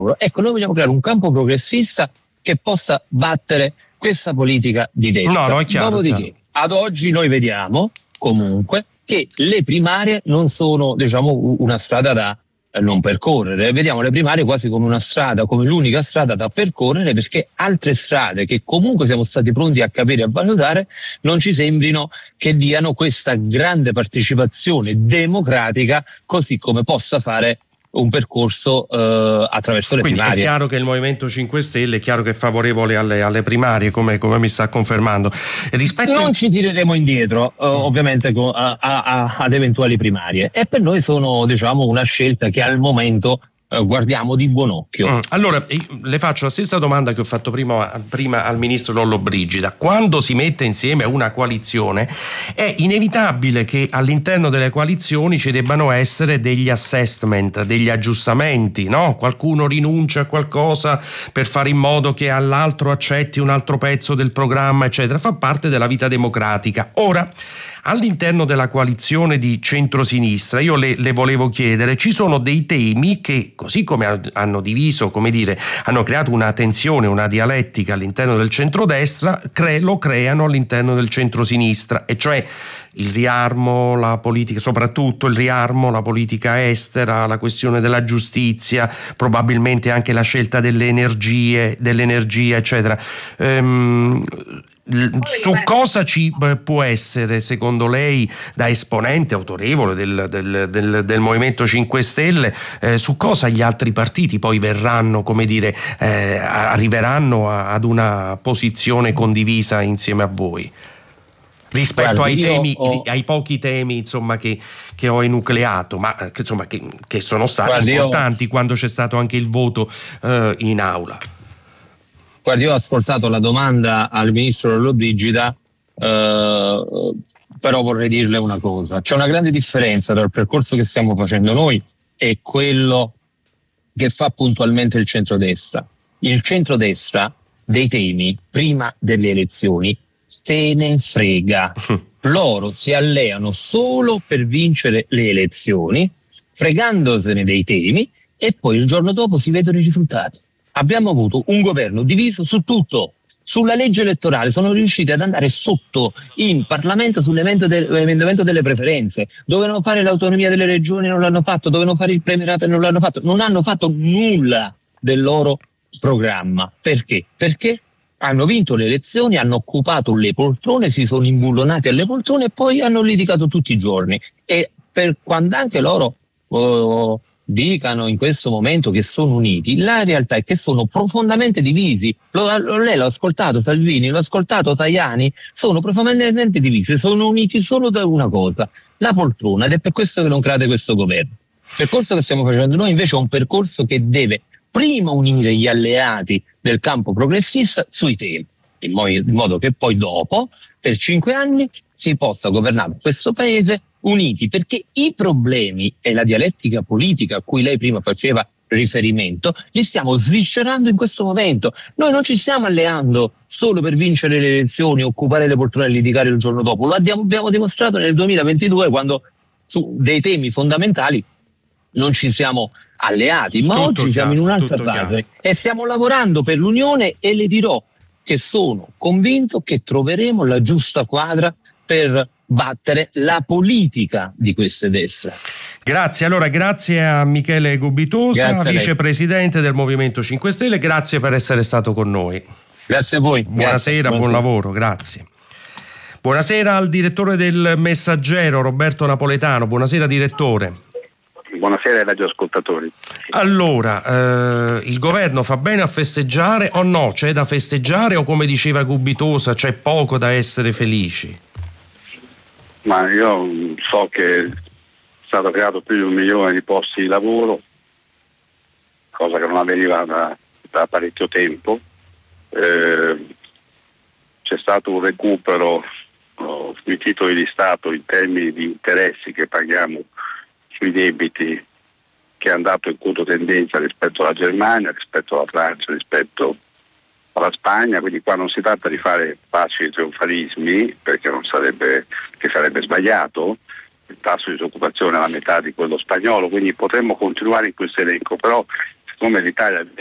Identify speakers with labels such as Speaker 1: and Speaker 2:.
Speaker 1: Ecco, noi vogliamo creare un campo progressista che possa battere questa politica di destra.
Speaker 2: No, è chiaro.
Speaker 1: Dopodiché, ad oggi noi vediamo comunque che le primarie non sono, diciamo, una strada da non percorrere. Vediamo le primarie quasi come una strada, come l'unica strada da percorrere, perché altre strade che comunque siamo stati pronti a capire e a valutare non ci sembrino che diano questa grande partecipazione democratica, così come possa fare un percorso attraverso le primarie.
Speaker 2: Quindi è chiaro che il Movimento 5 Stelle è chiaro che è favorevole alle primarie, come mi sta confermando.
Speaker 1: Non ci tireremo indietro ovviamente ad eventuali primarie, e per noi sono, diciamo, una scelta che al momento guardiamo di buon occhio.
Speaker 2: Allora le faccio la stessa domanda che ho fatto prima al ministro Lollobrigida. Quando si mette insieme una coalizione è inevitabile che all'interno delle coalizioni ci debbano essere degli assessment, degli aggiustamenti, no? Qualcuno rinuncia a qualcosa per fare in modo che all'altro accetti un altro pezzo del programma, eccetera. Fa parte della vita democratica. Ora, all'interno della coalizione di centrosinistra io le volevo chiedere, ci sono dei temi che, così come hanno diviso, come dire, hanno creato una tensione, una dialettica all'interno del centrodestra, lo creano all'interno del centrosinistra, e cioè il riarmo, la politica, soprattutto il riarmo, la politica estera, la questione della giustizia, probabilmente anche la scelta delle energie, eccetera. Su cosa ci può essere, secondo lei, da esponente autorevole del Movimento 5 Stelle, su cosa gli altri partiti poi verranno, come dire, arriveranno ad una posizione condivisa insieme a voi? Rispetto ai pochi temi, insomma, che ho enucleato, ma che sono stati importanti quando c'è stato anche il voto in aula.
Speaker 1: Guardi, io ho ascoltato la domanda al ministro Lollobrigida, però vorrei dirle una cosa. C'è una grande differenza tra il percorso che stiamo facendo noi e quello che fa puntualmente il centrodestra. Il centrodestra dei temi prima delle elezioni se ne frega. Loro si alleano solo per vincere le elezioni, fregandosene dei temi, e poi il giorno dopo si vedono i risultati. Abbiamo avuto un governo diviso su tutto. Sulla legge elettorale sono riusciti ad andare sotto in Parlamento sull'emendamento delle preferenze. Dovevano fare l'autonomia delle regioni, non l'hanno fatto. Dovevano fare il premierato e non l'hanno fatto. Non hanno fatto nulla del loro programma. Perché? Perché hanno vinto le elezioni, hanno occupato le poltrone, si sono imbullonati alle poltrone e poi hanno litigato tutti i giorni. E per quando anche loro dicano in questo momento che sono uniti, la realtà è che sono profondamente divisi. Lei l'ha ascoltato Salvini, l'ha ascoltato Tajani, sono profondamente divisi, sono uniti solo da una cosa, la poltrona, ed è per questo che non cade questo governo. Il percorso che stiamo facendo noi invece è un percorso che deve prima unire gli alleati del campo progressista sui temi, in modo che poi dopo, per 5 anni, si possa governare questo paese uniti, perché i problemi e la dialettica politica a cui lei prima faceva riferimento li stiamo sviscerando in questo momento. Noi non ci stiamo alleando solo per vincere le elezioni, occupare le poltrone e litigare il giorno dopo. Lo abbiamo dimostrato nel 2022, quando su dei temi fondamentali non ci siamo alleati, ma
Speaker 2: tutto
Speaker 1: oggi siamo in un'altra fase e stiamo lavorando per l'unione, e le dirò che sono convinto che troveremo la giusta quadra per battere la politica di queste destre.
Speaker 2: Grazie, allora grazie a Michele Gubitosa, vicepresidente del Movimento 5 Stelle, grazie per essere stato con noi.
Speaker 1: Grazie a voi.
Speaker 2: Buonasera, buon lavoro, grazie. Buonasera al direttore del Messaggero, Roberto Napoletano. Buonasera direttore.
Speaker 3: Buonasera ai radioascoltatori.
Speaker 2: Allora, il governo fa bene a festeggiare o no? C'è da festeggiare o, come diceva Gubitosa, c'è poco da essere felici?
Speaker 3: Ma io so che è stato creato più di 1 milione di posti di lavoro, cosa che non avveniva da parecchio tempo. C'è stato un recupero sui titoli di Stato in termini di interessi che paghiamo sui debiti, che è andato in controtendenza rispetto alla Germania, rispetto alla Francia, rispetto alla Spagna, quindi qua non si tratta di fare facili trionfalismi, perché sarebbe sbagliato. Il tasso di disoccupazione è la metà di quello spagnolo, quindi potremmo continuare in questo elenco, però siccome l'Italia